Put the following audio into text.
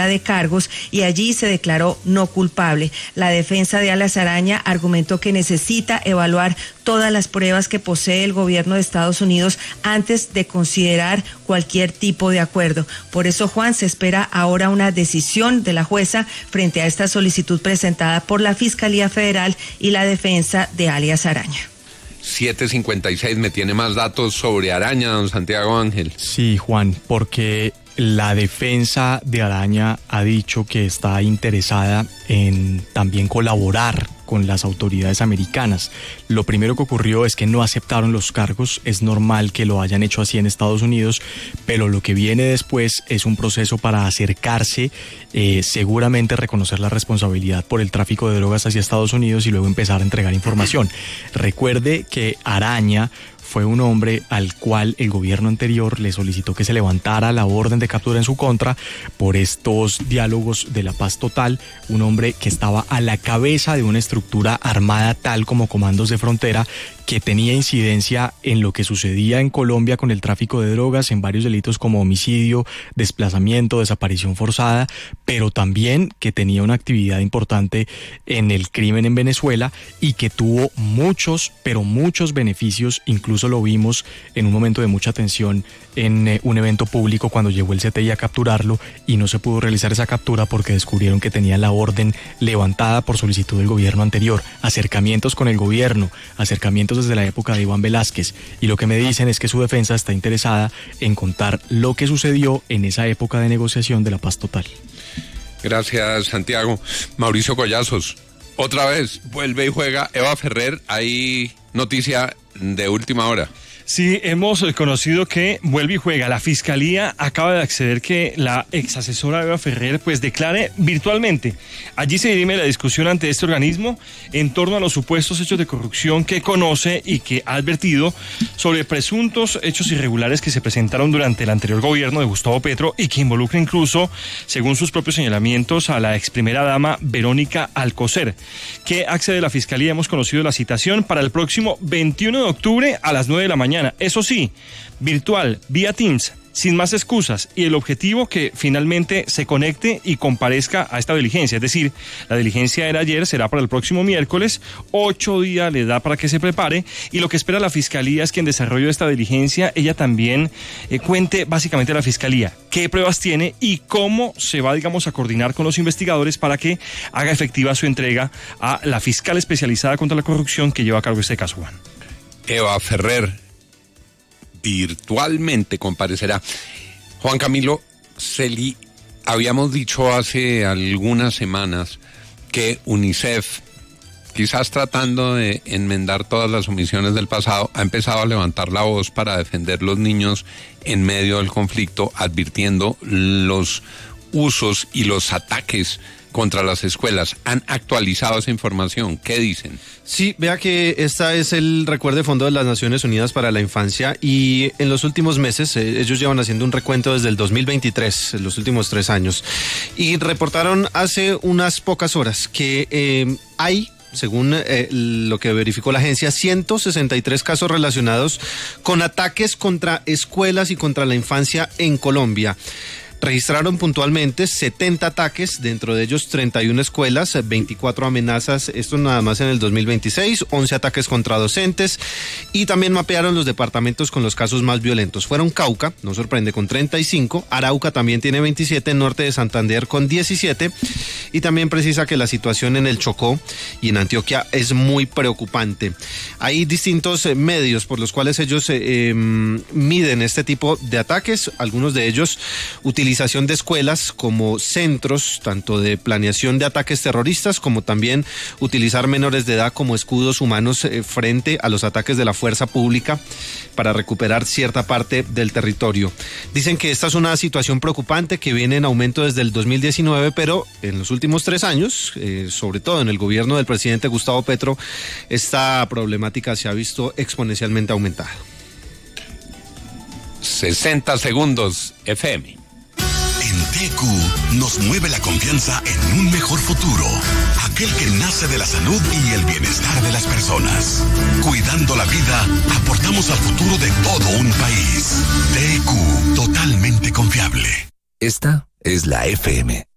de cargos y allí se declaró no culpable. La defensa de Alias Araña argumentó que necesita evaluar todas las pruebas que posee el gobierno de Estados Unidos antes de considerar cualquier tipo de acuerdo. Por eso, Juan, se espera ahora una decisión de la jueza frente a esta solicitud presentada por la Fiscalía Federal y la defensa de Alias Araña. 7:56, me tiene más datos sobre Araña, don Santiago Ángel. Sí, Juan, porque la defensa de Araña ha dicho que está interesada en también colaborar con las autoridades americanas. Lo primero que ocurrió es que no aceptaron los cargos. Es normal que lo hayan hecho así en Estados Unidos, pero lo que viene después es un proceso para acercarse, seguramente reconocer la responsabilidad por el tráfico de drogas hacia Estados Unidos y luego empezar a entregar información. Recuerde que Araña fue un hombre al cual el gobierno anterior le solicitó que se levantara la orden de captura en su contra por estos diálogos de la paz total, un hombre que estaba a la cabeza de una estructura armada tal como Comandos de Frontera, que tenía incidencia en lo que sucedía en Colombia con el tráfico de drogas, en varios delitos como homicidio, desplazamiento, desaparición forzada, pero también que tenía una actividad importante en el crimen en Venezuela y que tuvo muchos, pero muchos beneficios. Incluso lo vimos en un momento de mucha tensión en un evento público cuando llegó el CTI a capturarlo y no se pudo realizar esa captura porque descubrieron que tenía la orden levantada por solicitud del gobierno anterior. Acercamientos con el gobierno, acercamientos desde la época de Iván Velázquez, y lo que me dicen es que su defensa está interesada en contar lo que sucedió en esa época de negociación de la paz total. Gracias, Santiago. Mauricio Collazos, otra vez vuelve y juega Eva Ferrer. Hay noticia de última hora. Sí, hemos conocido que vuelve y juega. La Fiscalía acaba de acceder que la exasesora Eva Ferrer pues declare virtualmente. Allí se dirime la discusión ante este organismo en torno a los supuestos hechos de corrupción que conoce y que ha advertido sobre presuntos hechos irregulares que se presentaron durante el anterior gobierno de Gustavo Petro y que involucra incluso, según sus propios señalamientos, a la ex primera dama Verónica Alcocer. Que accede la Fiscalía, hemos conocido la citación para el próximo 21 de octubre a las 9 de la mañana. Eso sí, virtual, vía Teams, sin más excusas, y el objetivo que finalmente se conecte y comparezca a esta diligencia. Es decir, la diligencia era ayer, será para el próximo miércoles, 8 días le da para que se prepare, y lo que espera la Fiscalía es que en desarrollo de esta diligencia ella también cuente básicamente a la Fiscalía qué pruebas tiene y cómo se va, digamos, a coordinar con los investigadores para que haga efectiva su entrega a la fiscal especializada contra la corrupción que lleva a cargo este caso, Juan. Eva Ferrer virtualmente comparecerá. Juan Camilo Celi, habíamos dicho hace algunas semanas que UNICEF, quizás tratando de enmendar todas las omisiones del pasado, ha empezado a levantar la voz para defender los niños en medio del conflicto, advirtiendo los usos y los ataques contra las escuelas. ¿Han actualizado esa información? ¿Qué dicen? Sí, vea que esta es el recuerdo de fondo de las Naciones Unidas para la Infancia y en los últimos meses ellos llevan haciendo un recuento desde el 2023, en los últimos 3 años, y reportaron hace unas pocas horas que hay, según lo que verificó la agencia, 163 casos relacionados con ataques contra escuelas y contra la infancia en Colombia. Registraron puntualmente 70 ataques, dentro de ellos 31 escuelas, 24 amenazas, esto nada más en el 2026, 11 ataques contra docentes, y también mapearon los departamentos con los casos más violentos. Fueron Cauca, no sorprende, con 35, Arauca también tiene 27, norte de Santander con 17, y también precisa que la situación en el Chocó y en Antioquia es muy preocupante. Hay distintos medios por los cuales ellos miden este tipo de ataques, algunos de ellos utilización de escuelas como centros tanto de planeación de ataques terroristas como también utilizar menores de edad como escudos humanos frente a los ataques de la fuerza pública para recuperar cierta parte del territorio. Dicen que esta es una situación preocupante que viene en aumento desde el 2019, pero en los últimos 3 años, sobre todo en el gobierno del presidente Gustavo Petro, esta problemática se ha visto exponencialmente aumentada. 60 segundos FM. En TQ nos mueve la confianza en un mejor futuro, aquel que nace de la salud y el bienestar de las personas. Cuidando la vida, aportamos al futuro de todo un país. TQ, totalmente confiable. Esta es la FM.